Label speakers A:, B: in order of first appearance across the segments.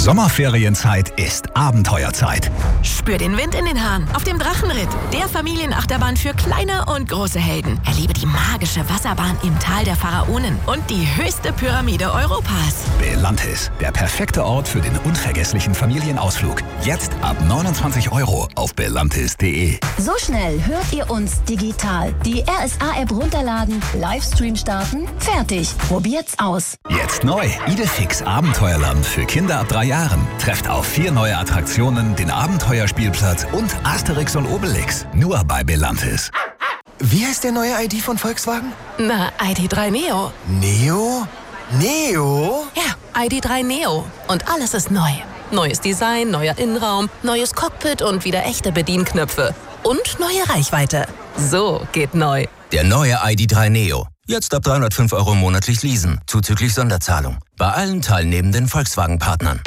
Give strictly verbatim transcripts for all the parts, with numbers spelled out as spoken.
A: Sommerferienzeit ist Abenteuerzeit.
B: Spür den Wind in den Haaren auf dem Drachenritt, der Familienachterbahn für kleine und große Helden. Erlebe die magische Wasserbahn im Tal der Pharaonen und die höchste Pyramide Europas.
A: Belantis, der perfekte Ort für den unvergesslichen Familienausflug. Jetzt ab neunundzwanzig Euro auf belantis punkt de.
C: So schnell hört ihr uns digital. Die R S A-App runterladen, Livestream starten, fertig. Probiert's aus.
A: Jetzt neu. Idefix Abenteuerland für Kinder ab drei Jahren. Trefft auf vier neue Attraktionen, den Abenteuerspielplatz und Asterix und Obelix. Nur bei Belantis.
D: Wie heißt der neue I D von Volkswagen?
B: Na, I D drei Neo.
D: Neo? Neo?
B: Ja, I D drei Neo. Und alles ist neu. Neues Design, neuer Innenraum, neues Cockpit und wieder echte Bedienknöpfe. Und neue Reichweite. So geht neu.
E: Der neue I D drei Neo. Jetzt ab dreihundertfünf Euro monatlich leasen, zuzüglich Sonderzahlung. Bei allen teilnehmenden Volkswagen-Partnern.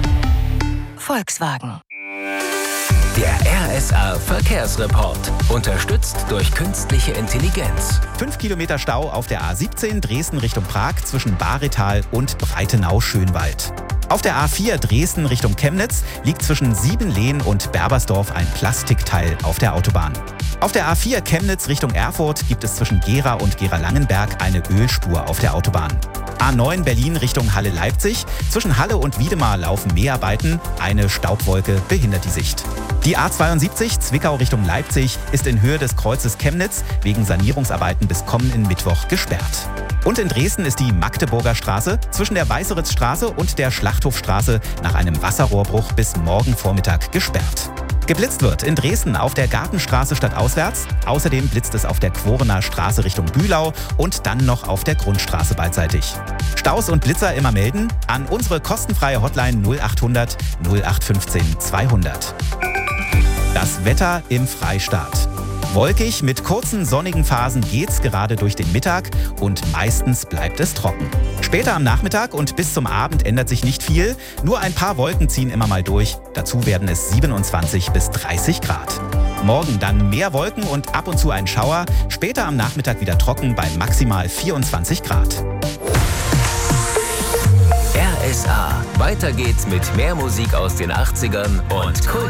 B: Volkswagen.
E: Der R S A Verkehrsreport. Unterstützt durch künstliche Intelligenz.
F: Fünf Kilometer Stau auf der A siebzehn Dresden Richtung Prag zwischen Baretal und Breitenau-Schönwald. Auf der A vier Dresden Richtung Chemnitz liegt zwischen Siebenlehn und Berbersdorf ein Plastikteil auf der Autobahn. Auf der A vier Chemnitz Richtung Erfurt gibt es zwischen Gera und Gera-Langenberg eine Ölspur auf der Autobahn. A neun Berlin Richtung Halle-Leipzig. Zwischen Halle und Wiedemar laufen Mäharbeiten. Eine Staubwolke behindert die Sicht. Die A zweiundsiebzig Zwickau Richtung Leipzig ist in Höhe des Kreuzes Chemnitz wegen Sanierungsarbeiten bis kommenden Mittwoch gesperrt. Und in Dresden ist die Magdeburger Straße zwischen der Weißeritzstraße und der Schlachthofstraße nach einem Wasserrohrbruch bis morgen Vormittag gesperrt. Geblitzt wird in Dresden auf der Gartenstraße stadtauswärts. Außerdem blitzt es auf der Quorener Straße Richtung Bühlau und dann noch auf der Grundstraße beidseitig. Staus und Blitzer immer melden an unsere kostenfreie Hotline null achthundert null acht fünfzehn zweihundert. Das Wetter im Freistaat. Wolkig mit kurzen sonnigen Phasen geht's gerade durch den Mittag und meistens bleibt es trocken. Später am Nachmittag und bis zum Abend ändert sich nicht viel, nur ein paar Wolken ziehen immer mal durch. Dazu werden es siebenundzwanzig bis dreißig Grad. Morgen dann mehr Wolken und ab und zu ein Schauer, später am Nachmittag wieder trocken bei maximal vierundzwanzig Grad.
E: R S A. Weiter geht's mit mehr Musik aus den achtzigern und Kult.